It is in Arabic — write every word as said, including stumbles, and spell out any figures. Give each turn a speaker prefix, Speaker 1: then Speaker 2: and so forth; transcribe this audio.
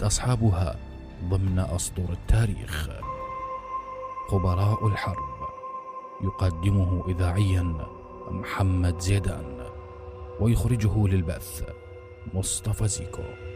Speaker 1: أصحابها ضمن أسطور التاريخ. خبراء الحرب، يقدمه إذاعيا محمد زيدان، ويخرجه للبث مصطفى زيكو.